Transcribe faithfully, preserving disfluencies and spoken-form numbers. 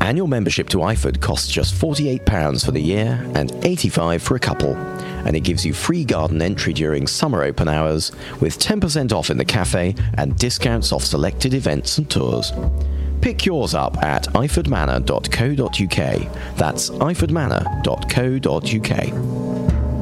Annual membership to Iford costs just forty-eight pounds for the year and eighty-five pounds for a couple, and it gives you free garden entry during summer open hours with ten percent off in the cafe and discounts off selected events and tours. Pick yours up at iford manor dot co dot uk. That's iford manor dot co dot uk.